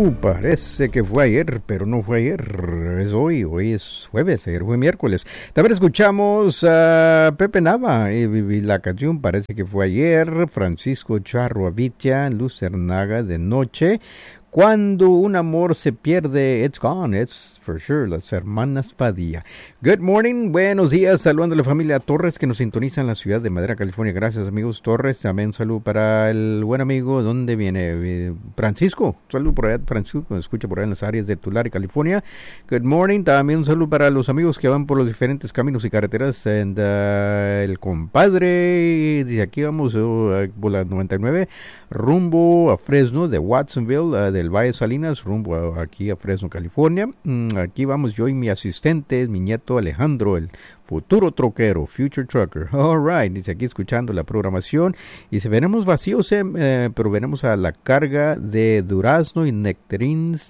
Parece que fue ayer, pero no fue ayer, es hoy es jueves, ayer fue miércoles. También escuchamos a Pepe Nava y la canción Parece que fue ayer, Francisco Charro Avitia, Lucernaga de Noche. Cuando un amor se pierde, it's gone, it's for sure, las hermanas Padilla. Good morning, buenos días, saludando a la familia Torres que nos sintoniza en la ciudad de Madera, California. Gracias, amigos Torres. También un saludo para el buen amigo, ¿dónde viene? Francisco, saludo por allá, Francisco, nos escucha por allá en las áreas de Tulare, California. Good morning, también un saludo para los amigos que van por los diferentes caminos y carreteras. And, el compadre, desde aquí vamos por la 99, rumbo a Fresno, de Watsonville, del Valle Salinas, rumbo aquí a Fresno, California. Aquí vamos yo y mi asistente, mi nieto Alejandro, el futuro troquero, future trucker. All right, dice aquí escuchando la programación. Y si veremos vacíos, pero veremos a la carga de durazno y nectarines,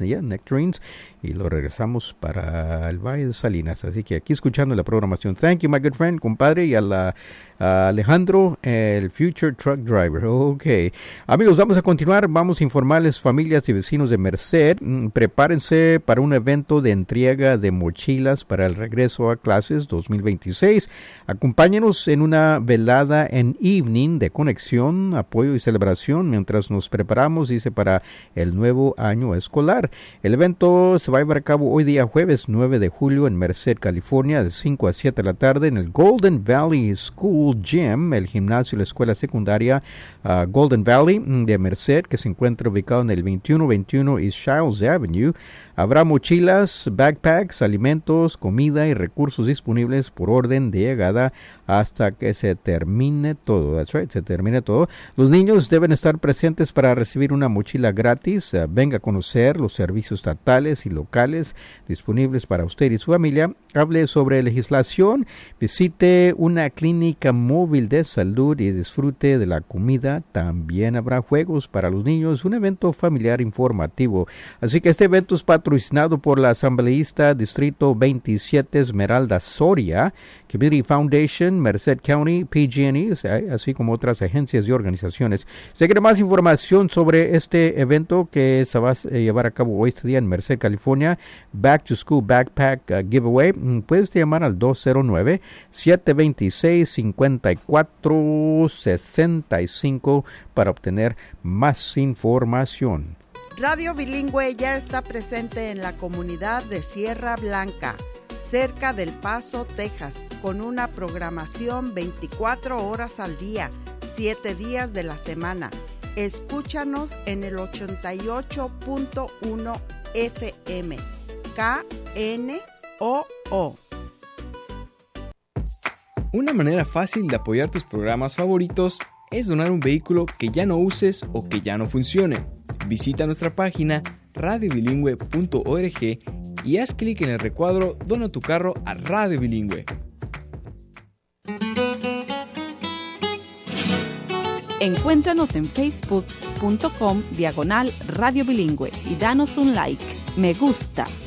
y lo regresamos para el Valle de Salinas. Así que aquí escuchando la programación. Thank you, my good friend, compadre, y a Alejandro, el future truck driver. Ok, amigos, vamos a continuar. Vamos a informarles, familias y vecinos de Merced, prepárense para un evento de entrega de mochilas para el regreso a clases 2026. Acompáñenos en una velada en evening de conexión, apoyo y celebración mientras nos preparamos, dice, para el nuevo año escolar. El evento se va a llevar a cabo hoy día jueves 9 de julio en Merced, California, de 5 a 7 de la tarde en el Golden Valley School Gym, el gimnasio de la escuela secundaria Golden Valley de Merced, que se encuentra ubicado en el 2121 East Shiles Avenue. Habrá mochilas, backpacks, alimentos, comida y recursos disponibles por orden de llegada hasta que se termine todo. That's right, se termine todo. Los niños deben estar presentes para recibir una mochila gratis. Venga a conocer los servicios estatales y locales disponibles para usted y su familia. Hable sobre legislación, visite una clínica móvil de salud y disfrute de la comida. También habrá juegos para los niños, un evento familiar informativo. Así que este evento es patrocinado por la asambleísta Distrito 27 Esmeralda Soria, Community Foundation, Merced County, PG&E, así como otras agencias y organizaciones. Si quiere más información sobre este evento que se va a llevar a cabo hoy este día en Merced, California, Back to School Backpack Giveaway, puedes llamar al 209-726-5465 para obtener más información. Radio Bilingüe ya está presente en la comunidad de Sierra Blanca, cerca del Paso, Texas, con una programación 24 horas al día, 7 días de la semana. Escúchanos en el 88.1 FM, KNOO. Una manera fácil de apoyar tus programas favoritos es donar un vehículo que ya no uses o que ya no funcione. Visita nuestra página radiobilingüe.org y haz clic en el recuadro Dona tu carro a Radio Bilingüe. Encuéntranos en facebook.com/Radio Bilingüe y danos un like, me gusta